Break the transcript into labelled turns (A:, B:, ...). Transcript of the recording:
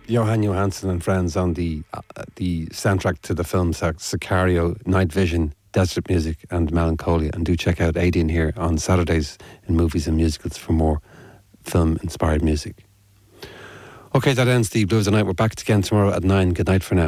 A: Johan Johansson and friends on the soundtrack to the film Sicario, Night Vision, Desert Music and Melancholia. And do check out Aidan here on Saturdays in Movies and Musicals for more film-inspired music. Okay, that ends the Blues of the Night. We're back again tomorrow at 9. Good night for now.